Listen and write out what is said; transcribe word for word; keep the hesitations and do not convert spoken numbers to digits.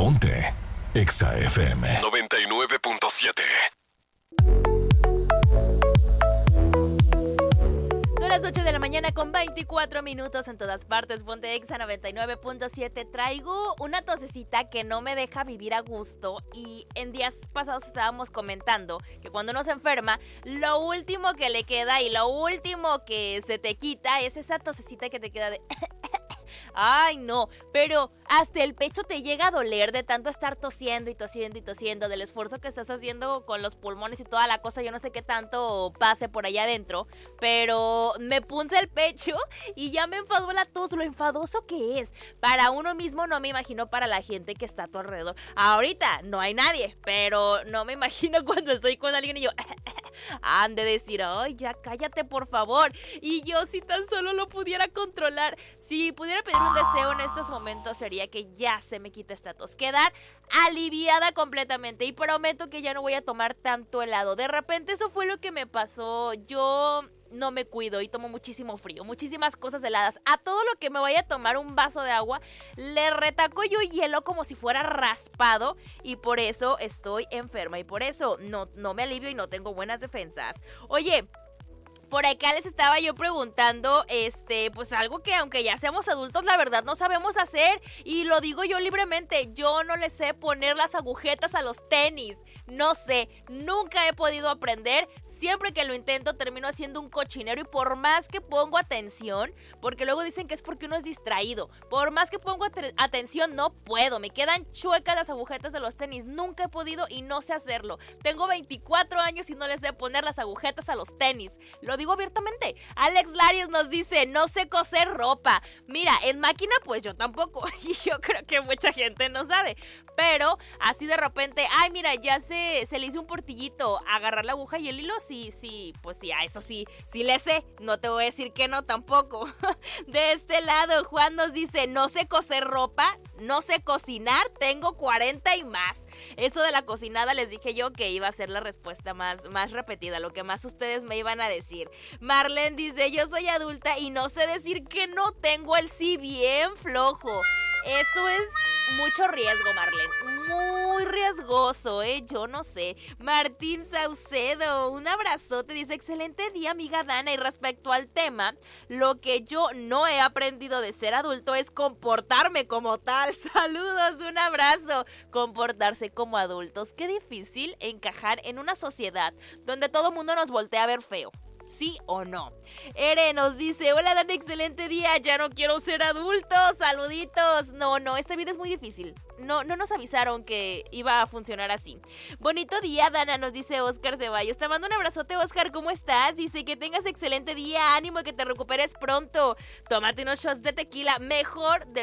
Ponte Exa F M noventa y nueve punto siete. Son las ocho de la mañana con veinticuatro minutos en todas partes. Ponte Exa noventa y nueve punto siete. Traigo una tosecita que no me deja vivir a gusto. Y en días pasados estábamos comentando que cuando uno se enferma, lo último que le queda y lo último que se te quita es esa tosecita que te queda de... Ay, no, pero hasta el pecho te llega a doler de tanto estar tosiendo y tosiendo y tosiendo, del esfuerzo que estás haciendo con los pulmones y toda la cosa. Yo no sé qué tanto pase por allá adentro, pero me punza el pecho y ya me enfadó la tos, lo enfadoso que es. Para uno mismo, no me imagino para la gente que está a tu alrededor. Ahorita no hay nadie, pero no me imagino cuando estoy con alguien y yo... Han de decir, ay, ya cállate por favor. Y yo, si tan solo lo pudiera controlar, si pudiera pedir un deseo en estos momentos, sería que ya se me quite esta tos, quedar aliviada completamente. Y prometo que ya no voy a tomar tanto helado. De repente eso fue lo que me pasó. Yo no me cuido y tomo muchísimo frío, muchísimas cosas heladas. A todo lo que me vaya a tomar un vaso de agua, le retaco yo hielo como si fuera raspado. Y por eso estoy enferma y por eso no, no me alivio y no tengo buenas defensas. Oye, por acá les estaba yo preguntando, este, pues algo que aunque ya seamos adultos, la verdad no sabemos hacer. Y lo digo yo libremente, yo no le sé poner las agujetas a los tenis. No sé, nunca he podido aprender. Siempre que lo intento termino haciendo un cochinero. Y por más que pongo atención, porque luego dicen que es porque uno es distraído, por más que pongo at- atención no puedo. Me quedan chuecas las agujetas de los tenis. Nunca he podido y no sé hacerlo. Tengo veinticuatro años y no le sé poner las agujetas a los tenis. Lo digo abiertamente. Alex Larios nos dice, no sé coser ropa. Mira, en máquina pues yo tampoco. Y yo creo que mucha gente no sabe. Pero así de repente, ay mira, ya se, se le hizo un portillito. Agarrar la aguja y el hilo, sí, sí, pues sí, a eso sí, sí le sé. No te voy a decir que no tampoco. De este lado, Juan nos dice, no sé coser ropa, no sé cocinar, tengo cuarenta y más. Eso de la cocinada les dije yo que iba a ser la respuesta más, más repetida, lo que más ustedes me iban a decir. Marlene dice, yo soy adulta y no sé decir que no, tengo el sí bien flojo. Eso es mucho riesgo, Marlene, muy riesgoso, ¿eh? Yo no sé. Martín Saucedo, un abrazote, dice, excelente día, amiga Dana, y respecto al tema, lo que yo no he aprendido de ser adulto es comportarme como tal. Saludos, un abrazo. Comportarse como adultos, qué difícil encajar en una sociedad donde todo mundo nos voltea a ver feo. ¿Sí o no? Ere nos dice, hola Dan, excelente día, ya no quiero ser adulto, saluditos. No, no, esta vida es muy difícil. No, no nos avisaron que iba a funcionar así. Bonito día, Dana, nos dice Oscar Ceballos. Te mando un abrazote, Oscar, ¿cómo estás? Dice que tengas excelente día, ánimo, que te recuperes pronto. Tómate unos shots de tequila, mejor de